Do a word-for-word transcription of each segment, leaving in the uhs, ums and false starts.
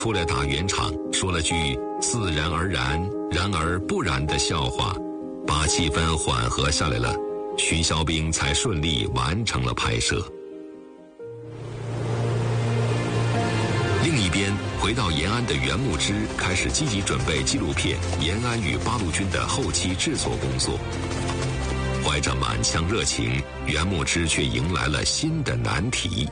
出来打圆场，说了句自然而然，然而不然的笑话，把气氛缓和下来了，徐小兵才顺利完成了拍摄。另一边，回到延安的袁牧之开始积极准备纪录片《延安与八路军》的后期制作工作。怀着满腔热情，袁牧之却迎来了新的难题。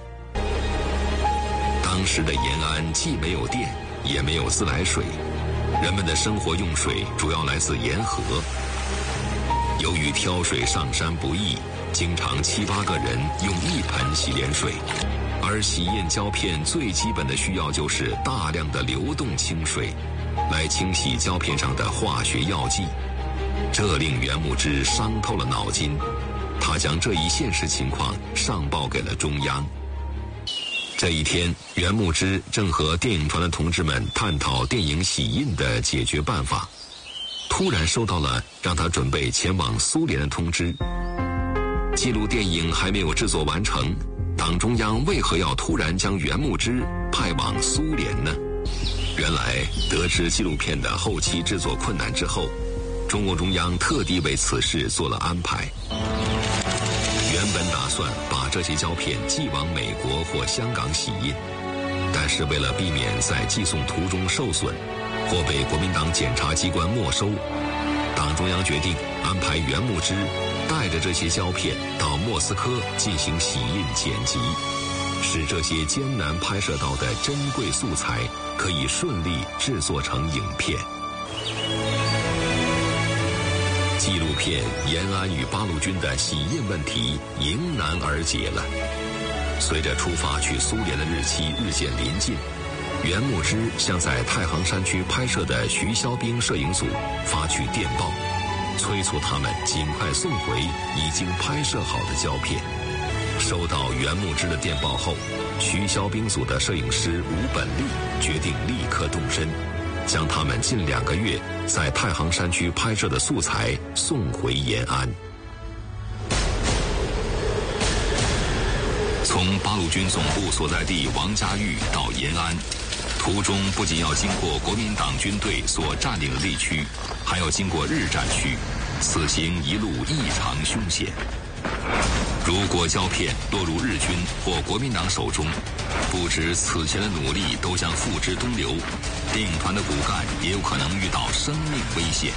当时的延安既没有电，也没有自来水，人们的生活用水主要来自沿河。由于挑水上山不易，经常七八个人用一盆洗脸水，而洗印胶片最基本的需要就是大量的流动清水，来清洗胶片上的化学药剂。这令袁牧之伤透了脑筋，他将这一现实情况上报给了中央。这一天，袁牧之正和电影团的同志们探讨电影洗印的解决办法，突然收到了让他准备前往苏联的通知。记录电影还没有制作完成，党中央为何要突然将袁牧之派往苏联呢？原来得知纪录片的后期制作困难之后，中共中央特地为此事做了安排。原本打算把这些胶片寄往美国或香港洗印，但是为了避免在寄送途中受损或被国民党检察机关没收，党中央决定安排袁牧之带着这些胶片到莫斯科进行洗印剪辑，使这些艰难拍摄到的珍贵素材可以顺利制作成影片。纪录片《延安与八路军》的洗印问题迎难而解了。随着出发去苏联的日期日渐临近，袁牧之向在太行山区拍摄的徐骁兵摄影组发去电报，催促他们尽快送回已经拍摄好的胶片。收到袁牧之的电报后，徐骁兵组的摄影师吴本立决定立刻动身，将他们近两个月在太行山区拍摄的素材送回延安。从八路军总部所在地王家峪到延安，途中不仅要经过国民党军队所占领的地区，还要经过日占区，此行一路异常凶险。如果胶片落入日军或国民党手中，不知此前的努力都将付之东流，电影团的骨干也有可能遇到生命危险。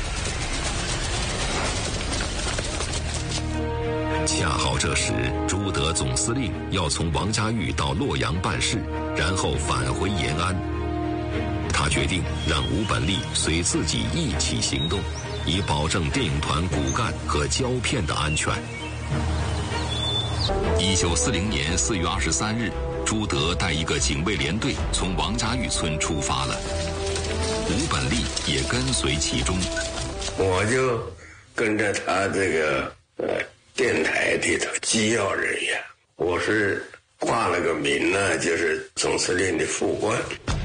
恰好这时，朱德总司令要从王家峪到洛阳办事，然后返回延安。他决定让吴本立随自己一起行动，以保证电影团骨干和胶片的安全。一九四零年四月二十三日，朱德带一个警卫连队从王家峪村出发了，吴本立也跟随其中。 我就跟着他这个呃电台里头机要人员，我是挂了个名呢，就是总司令的副官。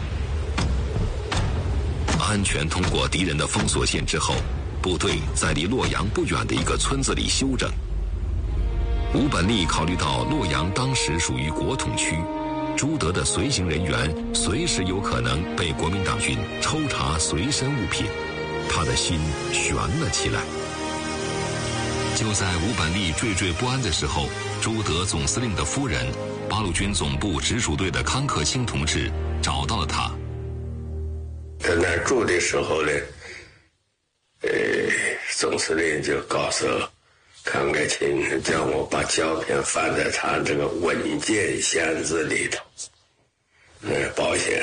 安全通过敌人的封锁线之后，部队在离洛阳不远的一个村子里休整。吴本立考虑到洛阳当时属于国统区，朱德的随行人员随时有可能被国民党军抽查随身物品，他的心悬了起来。就在吴本立惴惴不安的时候，朱德总司令的夫人，八路军总部直属队的康克清同志找到了他。 在那儿住的时候呢，呃，总司令就告诉康克清，叫我把胶片放在他这个文件箱子里头，呃，保险。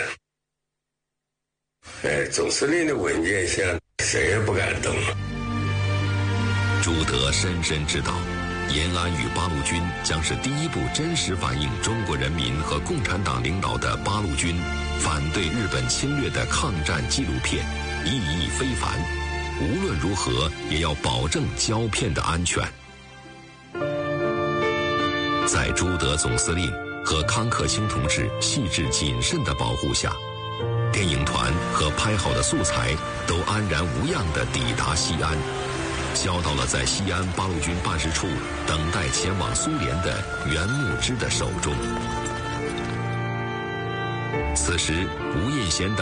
呃，总司令的文件箱谁也不敢动。 朱德深深知道，延安与八路军将是第一部真实反映中国人民和共产党领导的八路军反对日本侵略的抗战纪录片，意义非凡。无论如何，也要保证胶片的安全。在朱德总司令和康克清同志细致谨慎的保护下，电影团和拍好的素材都安然无恙地抵达西安，交到了在西安八路军办事处等待前往苏联的袁牧之的手中。 此时，吴彦贤等